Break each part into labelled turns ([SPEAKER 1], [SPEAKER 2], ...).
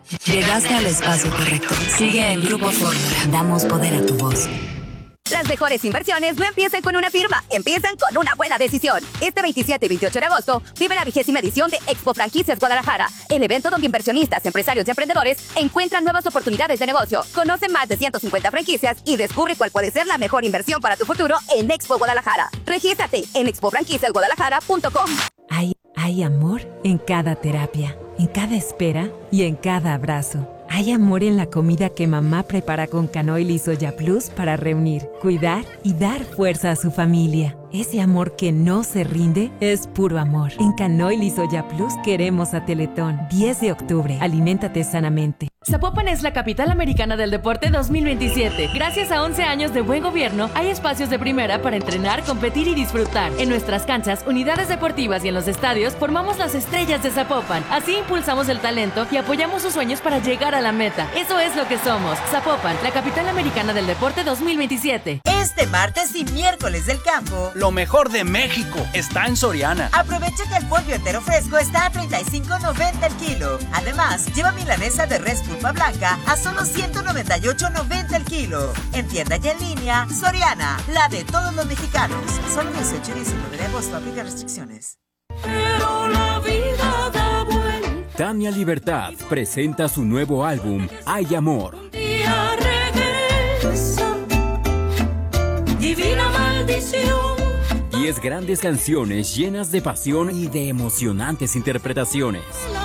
[SPEAKER 1] Llegaste al espacio correcto. Sigue en Grupo Fórmula. Damos poder a tu voz.
[SPEAKER 2] Las mejores inversiones no empiezan con una firma, empiezan con una buena decisión. Este 27 y 28 de agosto, vive la 20ª edición de Expo Franquicias Guadalajara, el evento donde inversionistas, empresarios y emprendedores encuentran nuevas oportunidades de negocio. Conoce más de 150 franquicias y descubre cuál puede ser la mejor inversión para tu futuro en Expo Guadalajara. Regístrate en expofranquiciasguadalajara.com.
[SPEAKER 3] Hay amor en cada terapia, en cada espera y en cada abrazo. Hay amor en la comida que mamá prepara con Canoil y Soya Plus para reunir, cuidar y dar fuerza a su familia. Ese amor que no se rinde es puro amor. En Canoil y Soya Plus queremos a Teletón. 10 de octubre. Aliméntate sanamente.
[SPEAKER 4] Zapopan es la capital americana del deporte 2027. Gracias a 11 años de buen gobierno, hay espacios de primera para entrenar, competir y disfrutar. En nuestras canchas, unidades deportivas y en los estadios, formamos las estrellas de Zapopan. Así impulsamos el talento y apoyamos sus sueños para llegar a la meta. Eso es lo que somos. Zapopan, la capital americana del deporte 2027.
[SPEAKER 5] Este martes y miércoles del campo,
[SPEAKER 6] lo mejor de México está en Soriana.
[SPEAKER 5] Aprovecha que el pollo entero fresco está a $35.90 el kilo. Además, lleva milanesa de res pulpa blanca a solo $198.90 el kilo. En tienda y en línea, Soriana, la de todos los mexicanos. Solo 18 y 19 de agosto, aplica restricciones.
[SPEAKER 7] Pero la vida da vuelta.
[SPEAKER 8] Tania Libertad presenta su nuevo álbum, Hay Amor.
[SPEAKER 7] Un día regresa, divina maldición.
[SPEAKER 8] 10 grandes canciones llenas de pasión y de emocionantes interpretaciones.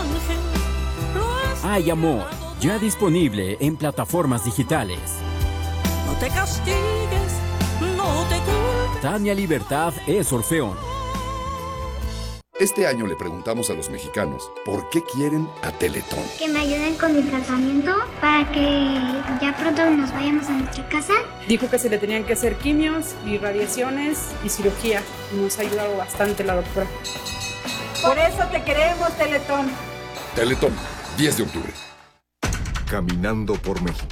[SPEAKER 8] Hay Amor, ya disponible en plataformas digitales.
[SPEAKER 7] No te castigues, no te culpes.
[SPEAKER 8] Tania Libertad es Orfeón.
[SPEAKER 9] Este año le preguntamos a los mexicanos por qué quieren a Teletón.
[SPEAKER 10] Que me ayuden con mi tratamiento para que ya pronto nos vayamos a nuestra casa.
[SPEAKER 11] Dijo que se le tenían que hacer quimios y radiaciones y cirugía. Nos ha ayudado bastante la doctora.
[SPEAKER 12] Por eso te queremos, Teletón.
[SPEAKER 9] Teletón, 10 de octubre.
[SPEAKER 13] Caminando por México.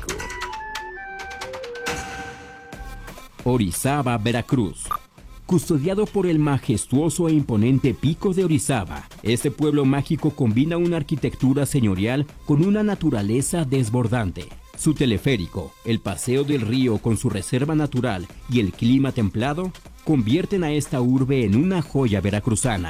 [SPEAKER 8] Orizaba, Veracruz. Custodiado por el majestuoso e imponente Pico de Orizaba, este pueblo mágico combina una arquitectura señorial con una naturaleza desbordante. Su teleférico, el paseo del río con su reserva natural y el clima templado convierten a esta urbe en una joya veracruzana.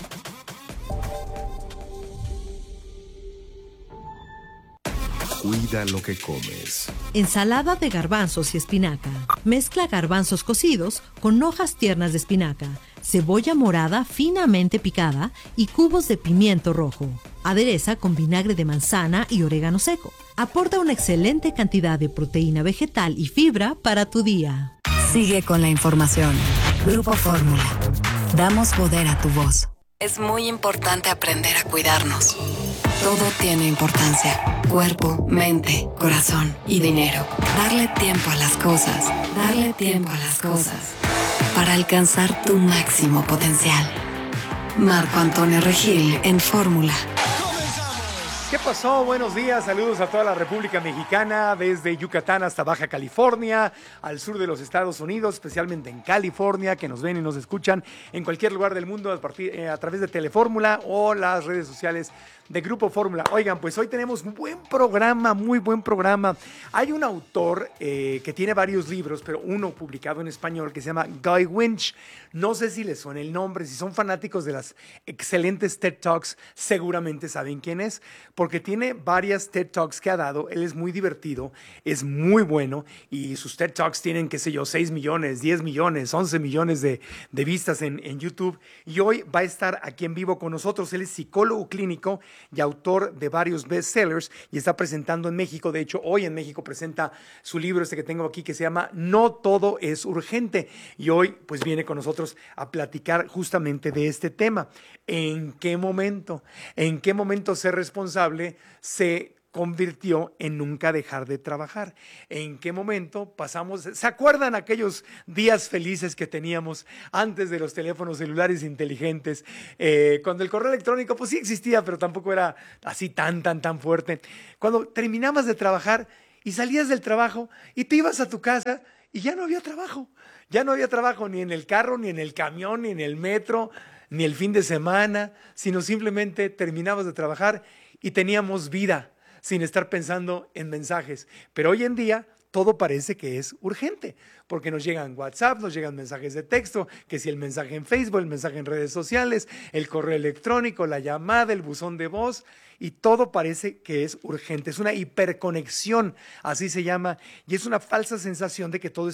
[SPEAKER 13] Cuida lo que comes.
[SPEAKER 14] Ensalada de garbanzos y espinaca. Mezcla garbanzos cocidos con hojas tiernas de espinaca, cebolla morada finamente picada y cubos de pimiento rojo. Adereza con vinagre de manzana y orégano seco. Aporta una excelente cantidad de proteína vegetal y fibra para tu día.
[SPEAKER 1] Sigue con la información. Grupo Fórmula. Damos poder a tu voz. Es muy importante aprender a cuidarnos. Todo tiene importancia. Cuerpo, mente, corazón y dinero. Darle tiempo a las cosas. Darle tiempo a las cosas. Para alcanzar tu máximo potencial. Marco Antonio Regil en Fórmula.
[SPEAKER 15] ¿Qué pasó? Buenos días, saludos a toda la República Mexicana, desde Yucatán hasta Baja California, al sur de los Estados Unidos, especialmente en California, que nos ven y nos escuchan en cualquier lugar del mundo a través de Telefórmula o las redes sociales de Grupo Fórmula. Oigan, pues hoy tenemos un buen programa, muy buen programa. Hay un autor que tiene varios libros, pero uno publicado en español que se llama Guy Winch. No sé si les suena el nombre, si son fanáticos de las excelentes TED Talks, seguramente saben quién es, porque tiene varias TED Talks que ha dado. Él es muy divertido, es muy bueno y sus TED Talks tienen, qué sé yo, 6 millones, 10 millones, 11 millones de vistas en YouTube. Y hoy va a estar aquí en vivo con nosotros. Él es psicólogo clínico y autor de varios bestsellers y está presentando en México. De hecho, hoy en México presenta su libro que tengo aquí que se llama No Todo es Urgente. Y hoy pues viene con nosotros a platicar justamente de este tema. ¿En qué momento ser responsable se convirtió en nunca dejar de trabajar? ¿En qué momento pasamos? ¿Se acuerdan aquellos días felices que teníamos antes de los teléfonos celulares inteligentes? Cuando el correo electrónico pues sí existía, pero tampoco era así tan fuerte. Cuando terminabas de trabajar y salías del trabajo y te ibas a tu casa y ya no había trabajo. Ya no había trabajo ni en el carro, ni en el camión, ni en el metro, ni el fin de semana, sino simplemente terminabas de trabajar y teníamos vida. sin estar pensando en mensajes. Pero hoy en día todo parece que es urgente, porque nos llegan WhatsApp, nos llegan mensajes de texto, que si el mensaje en Facebook, el mensaje en redes sociales, el correo electrónico, la llamada, el buzón de voz, y todo parece que es urgente. Es una hiperconexión, así se llama, y es una falsa sensación de que todo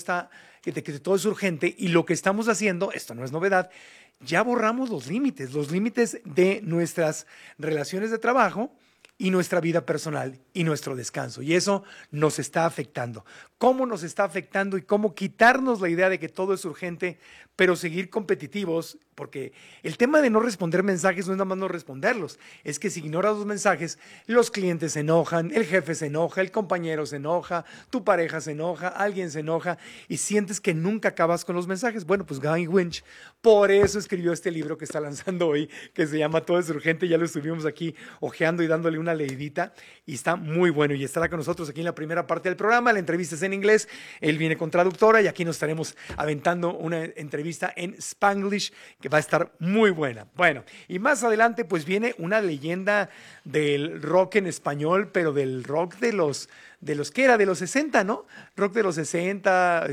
[SPEAKER 15] es urgente, y lo que estamos haciendo, esto no es novedad, ya borramos los límites de nuestras relaciones de trabajo y nuestra vida personal y nuestro descanso. Y eso nos está afectando. ¿Cómo nos está afectando y cómo quitarnos la idea de que todo es urgente, pero seguir competitivos? Porque el tema de no responder mensajes no es nada más no responderlos. Es que si ignoras los mensajes, los clientes se enojan, el jefe se enoja, el compañero se enoja, tu pareja se enoja, alguien se enoja y sientes que nunca acabas con los mensajes. Bueno, pues Guy Winch por eso escribió este libro que está lanzando hoy, que se llama Todo es urgente. Ya lo estuvimos aquí hojeando y dándole una leidita y está muy bueno y estará con nosotros aquí en la primera parte del programa. La entrevista es en inglés, él viene con traductora y aquí nos estaremos aventando una entrevista en Spanglish que va a estar muy buena. Bueno, y más adelante pues viene una leyenda del rock en español, pero del rock de los que era de los 60, ¿no? Rock de los 60,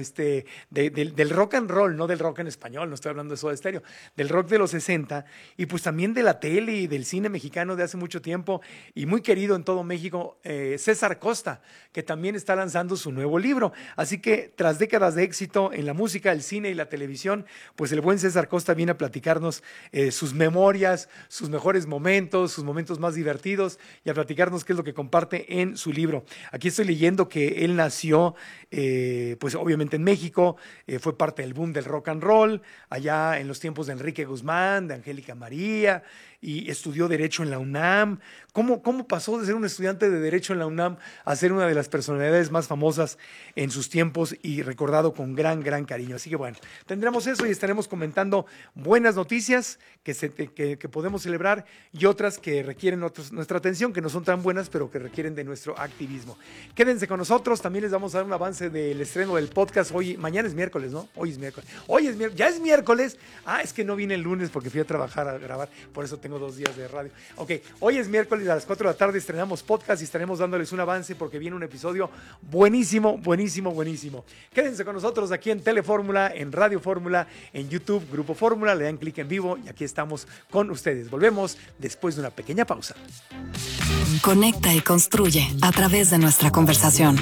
[SPEAKER 15] del rock and roll, no del rock en español, no estoy hablando de Soda Stereo, del rock de los 60 y pues también de la tele y del cine mexicano de hace mucho tiempo y muy querido en todo México, César Costa, que también está lanzando su nuevo libro. Así que tras décadas de éxito en la música, el cine y la televisión, pues el buen César Costa viene a platicarnos sus memorias, sus mejores momentos, sus momentos más divertidos y a platicarnos qué es lo que comparte en su libro. Aquí estoy leyendo que él nació, pues obviamente en México, fue parte del boom del rock and roll, allá en los tiempos de Enrique Guzmán, de Angélica María, y estudió Derecho en la UNAM. ¿Cómo pasó de ser un estudiante de Derecho en la UNAM a ser una de las personalidades más famosas en sus tiempos y recordado con gran cariño? Así que bueno, tendremos eso y estaremos comentando buenas noticias que podemos celebrar y otras que requieren nuestra atención, que no son tan buenas, pero que requieren de nuestro activismo. Quédense con nosotros, también les vamos a dar un avance del estreno del podcast hoy. Mañana es miércoles, ¿no? Hoy es miércoles. Ya es miércoles. Es que no vine el lunes porque fui a trabajar a grabar, por eso tengo 2 días de radio. Ok, hoy es miércoles a las 4 de la tarde, estrenamos podcast y estaremos dándoles un avance porque viene un episodio buenísimo. Quédense con nosotros aquí en Telefórmula, en Radio Fórmula, en YouTube, Grupo Fórmula, le dan clic en vivo y aquí estamos con ustedes. Volvemos después de una pequeña pausa.
[SPEAKER 1] Conecta y construye a través de nuestra conversación.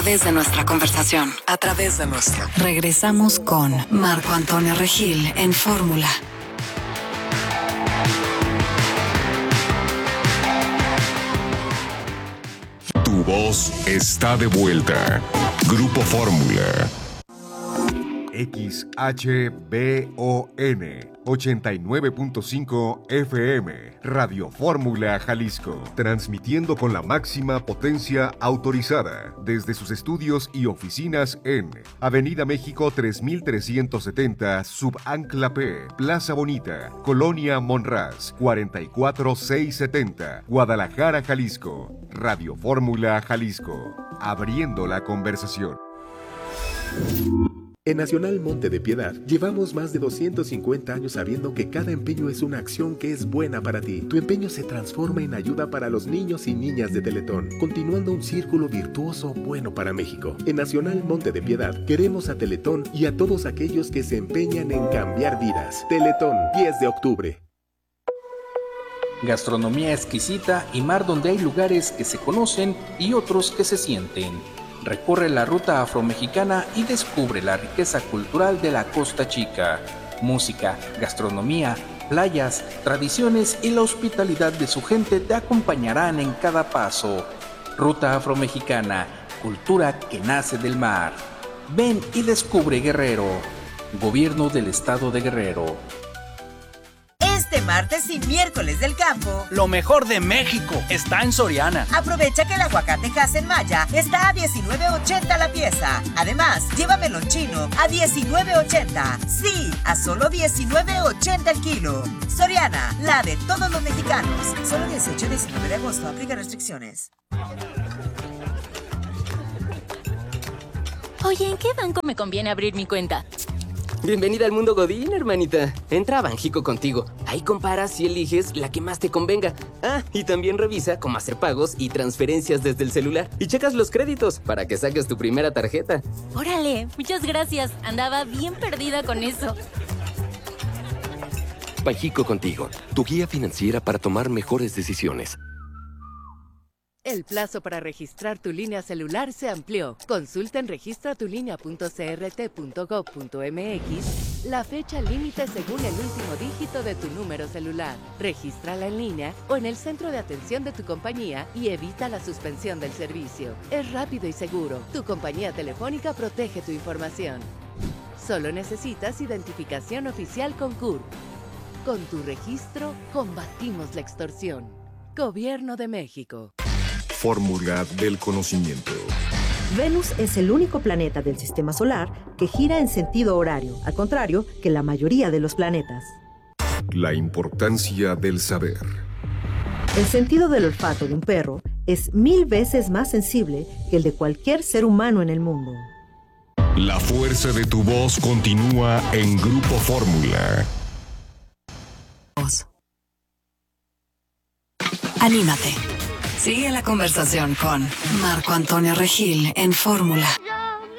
[SPEAKER 1] Regresamos con Marco Antonio Regil en Fórmula.
[SPEAKER 13] Tu voz está de vuelta. Grupo Fórmula. XHBON 89.5 FM, Radio Fórmula Jalisco, transmitiendo con la máxima potencia autorizada desde sus estudios y oficinas en Avenida México 3370, Subancla P, Plaza Bonita, Colonia Monraz, 44670, Guadalajara, Jalisco. Radio Fórmula Jalisco, abriendo la conversación.
[SPEAKER 16] En Nacional Monte de Piedad, llevamos más de 250 años sabiendo que cada empeño es una acción que es buena para ti. Tu empeño se transforma en ayuda para los niños y niñas de Teletón, continuando un círculo virtuoso bueno para México. En Nacional Monte de Piedad, queremos a Teletón y a todos aquellos que se empeñan en cambiar vidas. Teletón, 10 de octubre.
[SPEAKER 17] Gastronomía exquisita y mar donde hay lugares que se conocen y otros que se sienten. Recorre la ruta afromexicana y descubre la riqueza cultural de la Costa Chica. Música, gastronomía, playas, tradiciones y la hospitalidad de su gente te acompañarán en cada paso. Ruta afromexicana, cultura que nace del mar. Ven y descubre Guerrero. Gobierno del Estado de Guerrero.
[SPEAKER 5] Este martes y miércoles del campo,
[SPEAKER 6] lo mejor de México está en Soriana.
[SPEAKER 5] Aprovecha que el aguacate Hass Maya está a $19.80 la pieza. Además, lleva melón chino a $19.80. Sí, a solo $19.80 el kilo. Soriana, la de todos los mexicanos. Solo 18 y 19 de agosto. Aplica restricciones.
[SPEAKER 18] Oye, ¿en qué banco me conviene abrir mi cuenta? Bienvenida al mundo Godín, hermanita. Entra a Banjico contigo. Ahí comparas y eliges la que más te convenga. Ah, y también revisa cómo hacer pagos y transferencias desde el celular. Y checas los créditos para que saques tu primera tarjeta.
[SPEAKER 19] ¡Órale! Muchas gracias. Andaba bien perdida con eso.
[SPEAKER 20] Banjico contigo, tu guía financiera para tomar mejores decisiones.
[SPEAKER 4] El plazo para registrar tu línea celular se amplió. Consulta en registratulinea.crt.gov.mx la fecha límite según el último dígito de tu número celular. Regístrala en línea o en el centro de atención de tu compañía y evita la suspensión del servicio. Es rápido y seguro. Tu compañía telefónica protege tu información. Solo necesitas identificación oficial con CURP. Con tu registro, combatimos la extorsión. Gobierno de México.
[SPEAKER 13] Fórmula del conocimiento.
[SPEAKER 14] Venus es el único planeta del sistema solar que gira en sentido horario, al contrario que la mayoría de los planetas.
[SPEAKER 13] La importancia del saber.
[SPEAKER 14] El sentido del olfato de un perro es 1000 veces más sensible que el de cualquier ser humano en el mundo.
[SPEAKER 13] La fuerza de tu voz continúa en Grupo Fórmula.
[SPEAKER 1] Anímate. Sigue la conversación con Marco Antonio Regil en Fórmula.